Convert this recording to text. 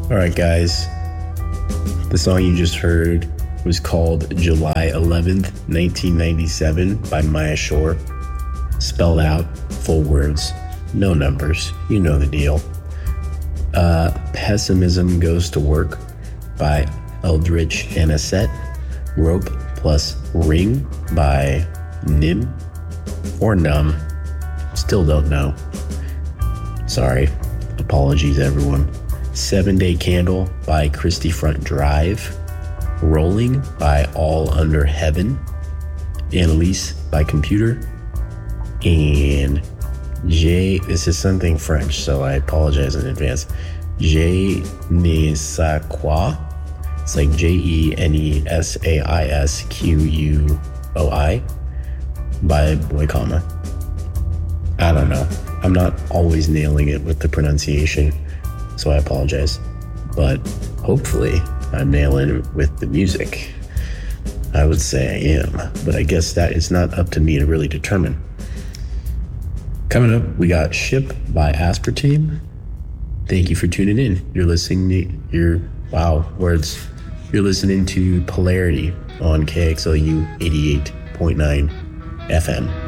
All right, guys. The song you just heard was called July 11th, 1997 by Maya Shore. Spelled out, full words, no numbers. You know the deal. Pessimism Goes to Work by Eldritch Anisette. Rope plus Ring by Nim or Numb. Still don't know. Sorry. Apologies, everyone. 7 Day Candle by Christie Front Drive. Rolling by All Under Heaven. Annalise by Computer. And this is something French, so I apologize in advance. Je ne sais quoi. It's like JENESAISQUOI by Boycomma. I don't know. I'm not always nailing it with the pronunciation, so I apologize. But hopefully I'm nailing it with the music. I would say I am, but I guess that is not up to me to really determine. Coming up, we got Ship by Aspartame. Thank you for tuning in. You're listening to Polarity on KXLU 88.9 FM.